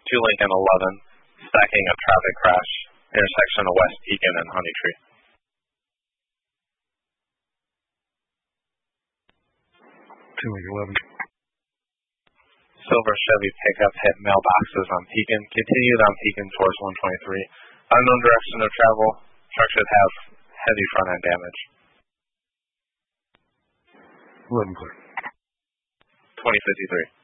to Lincoln 11, stacking of traffic crash, intersection of West Pekin and Honeytree. 2 Lincoln 11. Silver Chevy pickup hit mailboxes on Pekin, continued on Pekin towards 123. Unknown direction of travel. Truck should have heavy front end damage. 11 clear. 2053.